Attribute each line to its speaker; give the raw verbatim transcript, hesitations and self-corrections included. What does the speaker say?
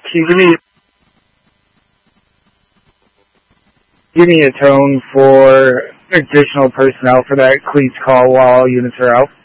Speaker 1: Can you give me give me a tone for additional personnel for that cleats call while all units are out?